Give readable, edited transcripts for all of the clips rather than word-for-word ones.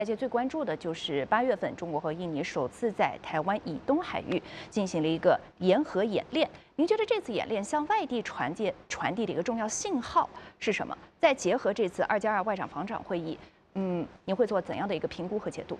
外界最关注的就是8月份，中国和印尼首次在台湾以东海域进行了一个联合演练。您觉得这次演练向外地传递的一个重要信号是什么？再结合这次2+2外长防长会议，您会做怎样的一个评估和解读？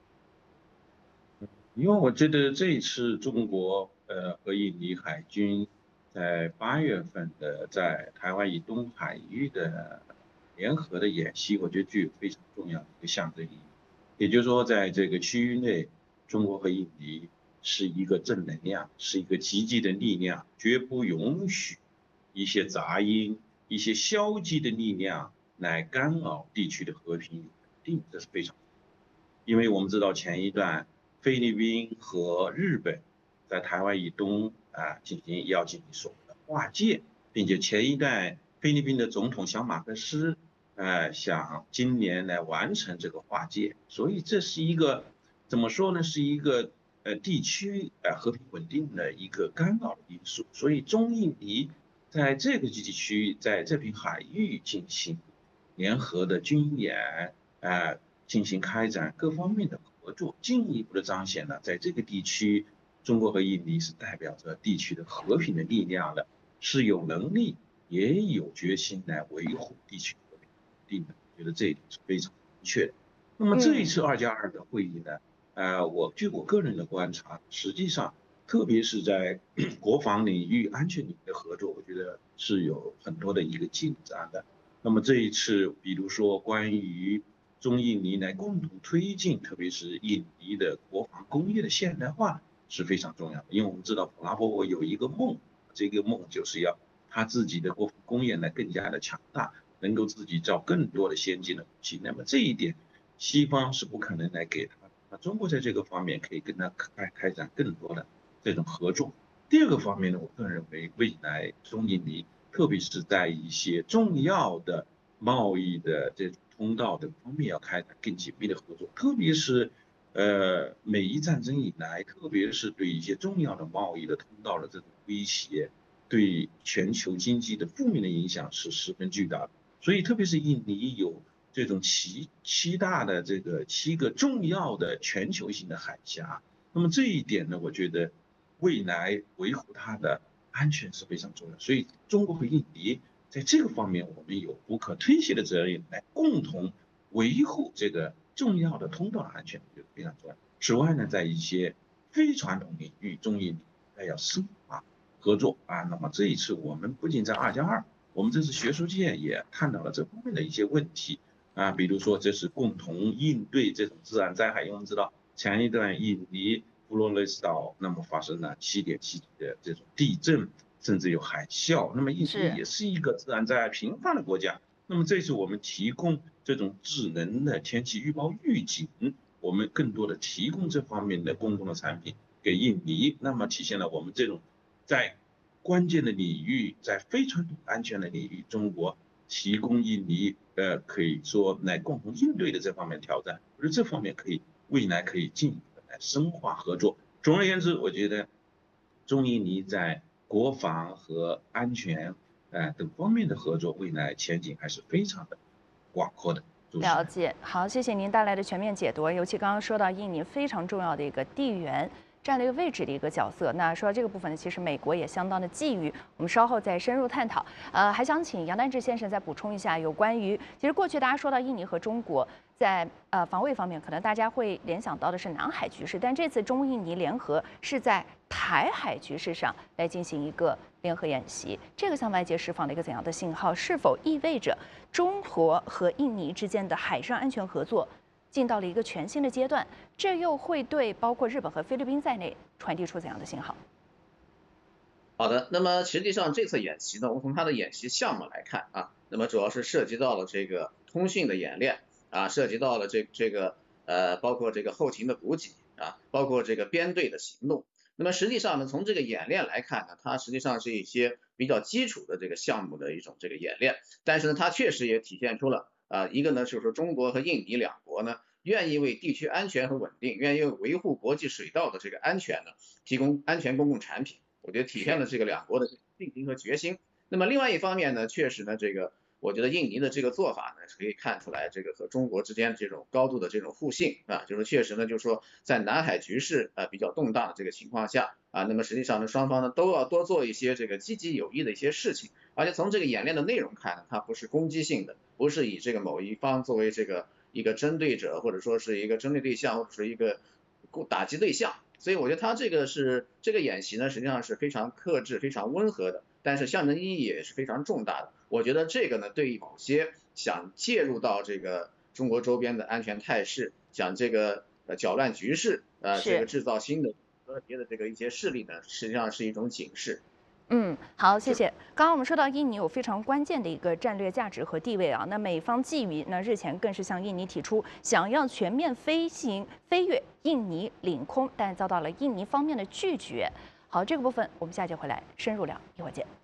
因为我觉得这一次中国和印尼海军在8月份的在台湾以东海域的联合的演习，我觉得具有非常重要的一个象征意义。也就是说，在这个区域内，中国和印尼是一个正能量，是一个积极的力量，绝不允许一些杂音、一些消极的力量来干扰地区的和平与稳定，这是非常。因为我们知道前一段菲律宾和日本在台湾以东要进行所谓的划界，并且前一段菲律宾的总统小马克思想今年来完成这个划界，所以这是一个怎么说呢？是一个地区和平稳定的一个干扰的因素。所以中印尼在这个地区在这片海域进行联合的军演进行开展各方面的合作，进一步的彰显了在这个地区，中国和印尼是代表着地区的和平的力量的，是有能力也有决心来维护地区和平稳定的。我觉得这一点是非常明确的。那么这一次2+2的会议呢，据我个人的观察，实际上特别是在国防领域、安全领域的合作，我觉得是有很多的一个进展的。那么这一次，比如说关于中印尼来共同推进，特别是印尼的国防工业的现代化是非常重要的。因为我们知道普拉波沃有一个梦，这个梦就是要他自己的国防工业呢更加的强大，能够自己造更多的先进的武器。那么这一点，西方是不可能来给他的。那中国在这个方面可以跟他开展更多的这种合作。第二个方面呢，我个人认为未来中印尼，特别是在一些重要的贸易的这种通道等方面要开展更紧密的合作，特别是美伊战争以来，特别是对一些重要的贸易的通道的这种威胁，对全球经济的负面的影响是十分巨大的。所以，特别是印尼有这种七大的7个重要的全球性的海峡，那么这一点呢，我觉得未来维护它的安全是非常重要。所以，中国和印尼在这个方面，我们有不可推卸的责任，来共同维护这个重要的通道的安全，我觉得非常重要。此外呢，在一些非传统领域，中印要深化合作那么这一次我们不仅在2+2，我们这次学术界也探讨了这方面的一些问题比如说这是共同应对这种自然灾害。因为我们知道前一段印尼佛罗雷斯岛那么发生了7.7级的这种地震，甚至有海啸。那么印尼是。 也是一个自然灾害频繁的国家。那么这次我们提供这种智能的天气预报预警，我们更多的提供这方面的公共的产品给印尼，那么体现了我们这种在关键的领域，在非传统安全的领域，中国提供印尼可以说来共同应对的这方面挑战。我觉得这方面未来可以进一步的来深化合作。总而言之，我觉得中印尼在国防和安全等方面的合作，未来前景还是非常的广阔的。主持人。 了解，好，谢谢您带来的全面解读。尤其刚刚说到印尼非常重要的一个地缘战略位置的一个角色。那说到这个部分呢，其实美国也相当的觊觎。我们稍后再深入探讨。还想请杨丹志先生再补充一下有关于，其实过去大家说到印尼和中国在防卫方面，可能大家会联想到的是南海局势，但这次中印尼联合是在台海局势上来进行一个联合演习，这个向外界释放了一个怎样的信号？是否意味着中国和印尼之间的海上安全合作进到了一个全新的阶段？这又会对包括日本和菲律宾在内传递出怎样的信号？ 好的，那么实际上这次演习呢，我们从它的演习项目来看那么主要是涉及到了这个通讯的演练涉及到了包括这个后勤的补给包括这个编队的行动。那么实际上呢，从这个演练来看呢，它实际上是一些比较基础的这个项目的一种这个演练，但是呢，它确实也体现出了一个呢就是说中国和印尼两国呢愿意为地区安全和稳定，愿意维护国际水道的这个安全呢提供安全公共产品。我觉得体现了这个两国的信心和决心。那么另外一方面呢，确实呢，这个我觉得印尼的这个做法呢，可以看出来这个和中国之间这种高度的这种互信啊，就是确实呢，就是说在南海局势比较动荡的这个情况下啊，那么实际上呢，双方呢都要多做一些这个积极有益的一些事情，而且从这个演练的内容看呢，它不是攻击性的，不是以这个某一方作为这个一个针对者，或者说是一个针对对象，或者是一个打击对象。所以我觉得它这个演习呢，实际上是非常克制、非常温和的，但是象征意义也是非常重大的。我觉得这个呢，对于某些想介入到这个中国周边的安全态势，想这个搅乱局势，这个制造新的个别的这个一些势力呢，实际上是一种警示。 好，谢谢。刚刚我们说到印尼有非常关键的一个战略价值和地位啊，那美方觊觎，那日前更是向印尼提出想要全面飞越印尼领空，但遭到了印尼方面的拒绝。好，这个部分我们下节回来深入聊，一会儿见。